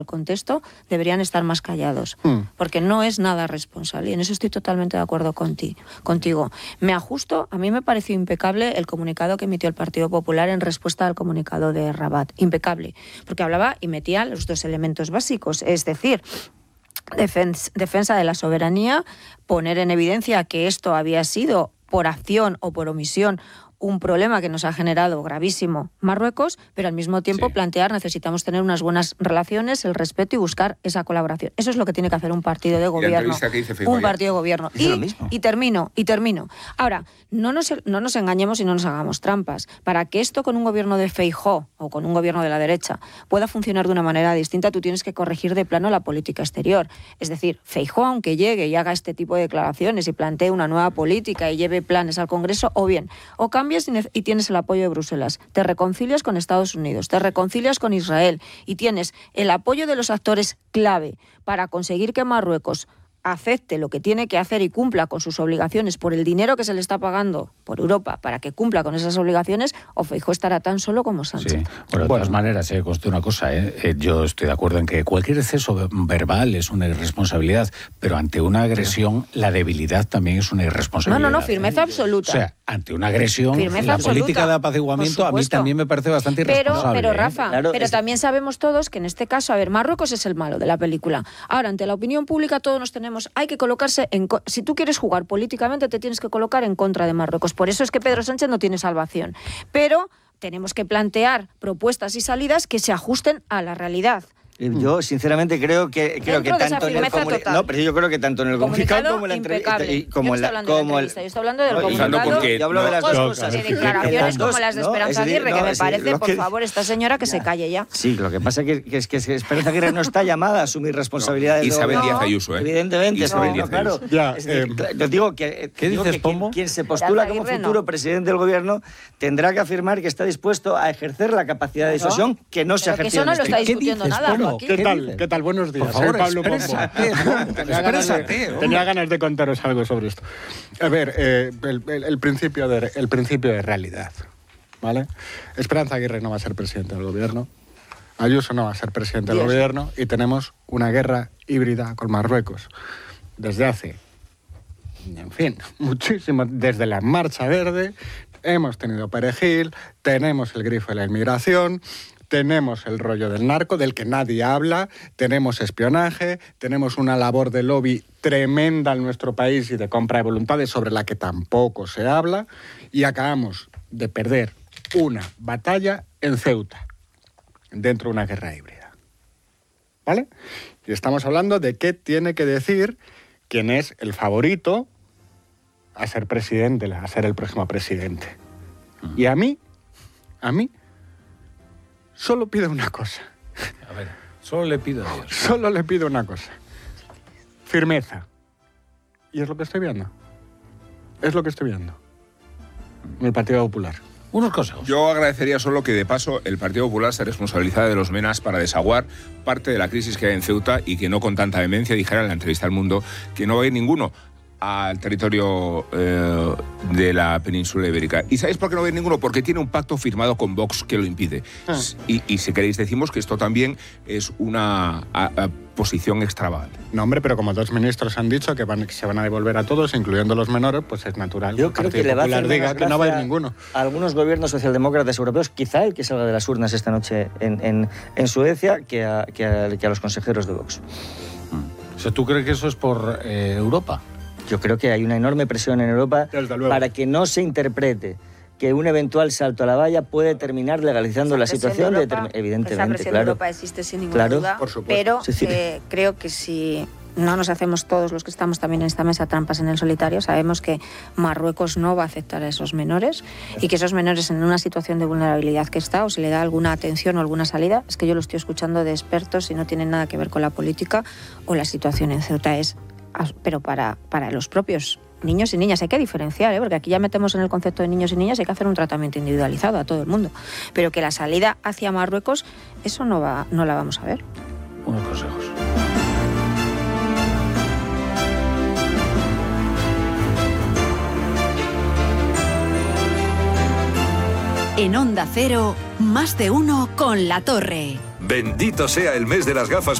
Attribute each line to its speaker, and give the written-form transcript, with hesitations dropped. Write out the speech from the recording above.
Speaker 1: contexto, deberían estar más callados, porque no es nada responsable, y en eso estoy totalmente de acuerdo contigo. Me ajusto, a mí me pareció impecable el comunicado que emitió el Partido Popular en respuesta al comunicado de Rabat, impecable, porque hablaba y metía los dos elementos básicos, es decir, defensa de la soberanía, poner en evidencia que esto había sido por acción o por omisión un problema que nos ha generado gravísimo Marruecos, pero al mismo tiempo plantear necesitamos tener unas buenas relaciones, el respeto y buscar esa colaboración. Eso es lo que tiene que hacer un partido de gobierno. Un partido de gobierno. Y termino. Ahora, no nos engañemos y no nos hagamos trampas. Para que esto con un gobierno de Feijóo o con un gobierno de la derecha pueda funcionar de una manera distinta, tú tienes que corregir de plano la política exterior. Es decir, Feijóo, aunque llegue y haga este tipo de declaraciones y plantee una nueva política y lleve planes al Congreso, o cambias y tienes el apoyo de Bruselas, te reconcilias con Estados Unidos, te reconcilias con Israel y tienes el apoyo de los actores clave para conseguir que Marruecos acepte lo que tiene que hacer y cumpla con sus obligaciones por el dinero que se le está pagando por Europa para que cumpla con esas obligaciones, o Feijóo estará tan solo como Sánchez.
Speaker 2: Sí. Bueno, de todas maneras, conste una cosa, yo estoy de acuerdo en que cualquier exceso verbal es una irresponsabilidad, pero ante una agresión, la debilidad también es una irresponsabilidad.
Speaker 1: No, firmeza absoluta.
Speaker 2: O sea, ante una agresión,
Speaker 1: firmeza
Speaker 2: la
Speaker 1: absoluta.
Speaker 2: Política de apaciguamiento a mí también me parece bastante irresponsable.
Speaker 1: Pero Rafa, también sabemos todos que en este caso, Marruecos es el malo de la película. Ahora, ante la opinión pública todos nos tenemos, hay que colocarse si tú quieres jugar políticamente te tienes que colocar en contra de Marruecos. Por eso es que Pedro Sánchez no tiene salvación. Pero tenemos que plantear propuestas y salidas que se ajusten a la realidad.
Speaker 3: Yo sinceramente creo que tanto en el comunicado como en la entrevista y como
Speaker 1: yo estoy hablando del comunicado.
Speaker 3: Yo hablo de las dos cosas.
Speaker 1: De declaraciones como las de Esperanza Aguirre, que me parece, por favor, esta señora que se calle ya.
Speaker 3: Sí, lo que pasa es que Esperanza Aguirre no está llamada a asumir responsabilidades.
Speaker 4: Isabel Díaz Ayuso,
Speaker 3: evidentemente.
Speaker 4: Claro.
Speaker 3: Yo digo que
Speaker 2: ¿qué dices, Pombo?
Speaker 3: Quien se postula como futuro presidente del gobierno tendrá que afirmar que está dispuesto a ejercer la capacidad de disuasión que no se ha ejercido.
Speaker 1: Eso no lo está discutiendo nada.
Speaker 5: ¿Qué tal? Buenos días.
Speaker 2: Por favor,
Speaker 5: Pablo
Speaker 2: exprésate.
Speaker 5: Tenía ganas de contaros algo sobre esto. A ver, el principio de realidad, ¿vale? Esperanza Aguirre no va a ser presidente del gobierno, Ayuso no va a ser presidente del gobierno y tenemos una guerra híbrida con Marruecos desde hace, muchísimo, desde la Marcha Verde, hemos tenido perejil, tenemos el grifo de la inmigración, tenemos el rollo del narco, del que nadie habla, tenemos espionaje, tenemos una labor de lobby tremenda en nuestro país y de compra de voluntades sobre la que tampoco se habla, y acabamos de perder una batalla en Ceuta, dentro de una guerra híbrida. ¿Vale? Y estamos hablando de qué tiene que decir quién es el favorito a ser presidente, a ser el próximo presidente. Y a mí, solo pido una cosa.
Speaker 2: A ver, solo le pido a Dios.
Speaker 5: Solo le pido una cosa. Firmeza. Y es lo que estoy viendo. Es lo que estoy viendo. En el Partido Popular.
Speaker 2: Unos consejos.
Speaker 4: Yo agradecería solo que, de paso, el Partido Popular se responsabilizara de los MENAs para desaguar parte de la crisis que hay en Ceuta y que no con tanta vehemencia dijera en la entrevista al Mundo que no va a ir ninguno al territorio de la península ibérica. ¿Y sabéis por qué no va a ir ninguno? Porque tiene un pacto firmado con Vox que lo impide. Y si queréis decimos que esto también es una posición extravagante.
Speaker 5: No, hombre, pero como dos ministros han dicho que se van a devolver a todos, incluyendo los menores, pues es natural.
Speaker 3: Yo creo que le va a hacer
Speaker 5: diga que no va a ir ninguno.
Speaker 3: A algunos gobiernos socialdemócratas europeos, quizá el que salga de las urnas esta noche en Suecia, que a los consejeros de Vox.
Speaker 2: O sea, ¿tú crees que eso es por Europa?
Speaker 3: Yo creo que hay una enorme presión en Europa para que no se interprete que un eventual salto a la valla puede terminar legalizando la situación. Evidentemente,
Speaker 1: esa presión
Speaker 3: claro.
Speaker 1: de Europa existe sin ninguna duda,
Speaker 5: por supuesto.
Speaker 1: pero
Speaker 3: Sí.
Speaker 1: creo que si no nos hacemos todos los que estamos también en esta mesa trampas en el solitario, sabemos que Marruecos no va a aceptar a esos menores y que esos menores en una situación de vulnerabilidad que está, o se le da alguna atención o alguna salida, es que yo lo estoy escuchando de expertos y no tiene nada que ver con la política o la situación en Ceuta pero para los propios niños y niñas hay que diferenciar, porque aquí ya metemos en el concepto de niños y niñas, hay que hacer un tratamiento individualizado a todo el mundo, pero que la salida hacia Marruecos, eso no la vamos a ver.
Speaker 2: Unos consejos.
Speaker 6: En Onda Cero, más de uno con La Torre. Bendito sea el mes de las gafas